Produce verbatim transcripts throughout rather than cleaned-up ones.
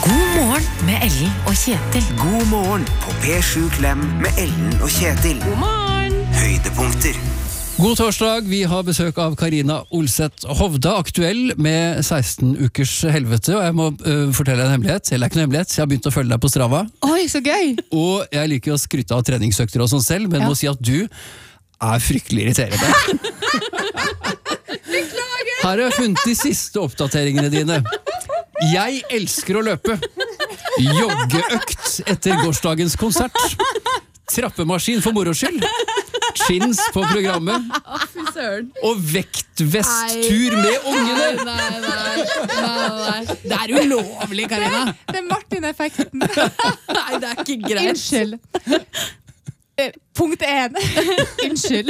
God morgen med Ellen og Kjetil. God morgen på P sju Klem med Ellen og Kjetil. God morgen. Høydepunkter. God torsdag, vi har besøk av Karina Olseth Hovda, aktuell med seksten ukers helvete, og jeg må uh, fortelle en hemmelighet, eller ikke en hemmelighet, jeg har begynt å følge deg på Strava. Oi, så gøy! Og jeg liker å skryte av treningsøkter og sånn selv, men Ja. må si at du er fryktelig irriterende. Beklager! Her har jeg funnet de siste oppdateringene dine. Jeg elsker å løpe. Joggeøkt etter gårsdagens konsert. Trappemaskin for moro skyld. Chins på programmet. Og vektvesttur med ungene. Nei, nei, nei, nei. Det er ulovlig, Karina. Det er Martin-effekten. Nei, det er ikke greit. Unnskyld. Eh, Punkt én. Unnskyld.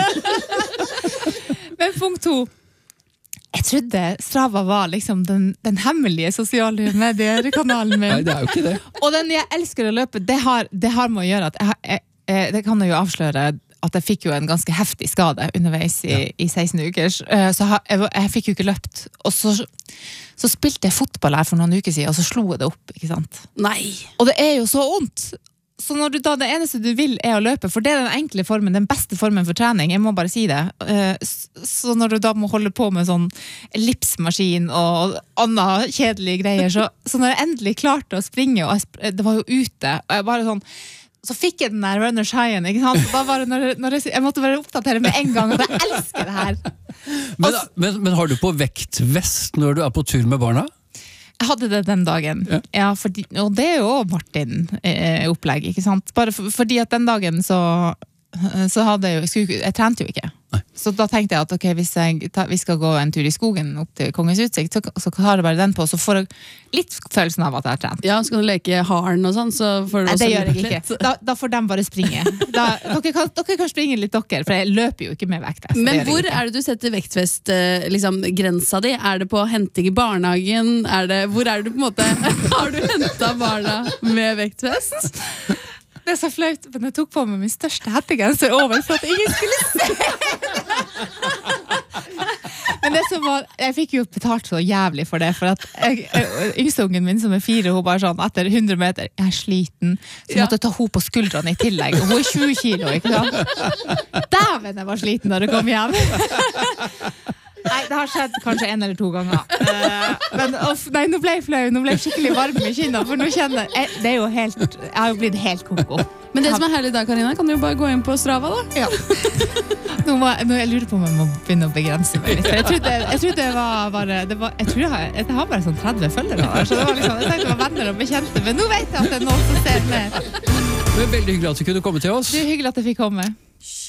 Men punkt to. Jeg trodde Strava var liksom den, den hemmelige sosiale mediekanalen min. Nei, det er jo ikke det. Og den jeg elsker å løpe, det har, det har med å gjøre at jeg, jeg, jeg, det kan jeg jo avsløre at jeg fikk jo en ganske heftig skade underveis i, ja. i seksten uker. Så jeg, jeg fikk jo ikke løpt. Og så, så spilte jeg fotball her for noen uker siden, og så slo jeg det opp, ikke sant? Nei. Og det er jo så ondt. Så når du da, det eneste du vil er å løpe, for det er den enkle formen, den beste formen for trening, jeg må bare si det. Så når du da må holde på med sånn ellipsmaskin og andre kjedelige greier, så, så når jeg endelig klarte å springe, og jeg, det var jo ute, og jeg bare sånn, så fikk jeg den der runners highen, ikke sant? Da var det når, når jeg, jeg måtte bare oppdatere med en gang, og jeg elsker det her. Men, Og, men, men har du på vektvest når du er på tur med barna? jeg hadde det den dagen, Ja. ja, fordi, og det er jo Martin-opplegg, ikke sant? Bare for, fordi at den dagen så, så hadde jeg jo, jeg, skulle, jeg trente jo ikke. Nei. Så da tenkte jeg at ok, hvis jeg, ta, vi skal gå en tur i skogen opp til Kongens Utsikt, så, så har jeg bare den på, så får jeg litt følelsen av at jeg har trent. Ja, skal du leke haren og sånn, så får du Nei, også det gjør jeg løpe ikke. Da, da får de bare springe. Da, dere, kan, dere kan springe litt dere, for jeg løper jo ikke med vektvest. Det Men gjør jeg hvor ikke. er det du setter vektvest, eh, liksom, grensa di? Er det på henting i barnehagen? Er det, hvor er det du på en måte, har du hentet barna med vektvest? Det er så flaut, men jeg tok på meg min største hettegenser over for at ingen skulle se. Men det som var, jeg fikk jo betalt så jævlig for det, for at jeg, jeg, yngstungen min som er fire, hun bare sånn, etter hundre meter, jeg er sliten, så jeg måtte ta hun på skuldrene i tillegg, og hun er tjue kilo, ikke sant? Dæven, jeg var sliten da jeg kom hjem. Nei, det har skjedd kanskje en eller to ganger. Uh, men off, nei, nå ble jeg flau, nå ble jeg skikkelig varm i kinna, for nå kjenner jeg, det er jo helt, jeg har jo blitt helt koko. Men det som er herlig da, Karina, kan du jo bare gå inn på Strava da? Ja. Nå må, nå, jeg lurer på om jeg må begynne å begrense meg litt. For jeg trodde, jeg trodde det var bare, det var, jeg tror jeg har, jeg har bare sånn tretti følgere der, så det var liksom, jeg tenkte det var venner og bekjente, men nå vet jeg at det er noen som ser mer. Det er veldig hyggelig at du kunne komme til oss. Det er hyggelig at jeg fikk komme.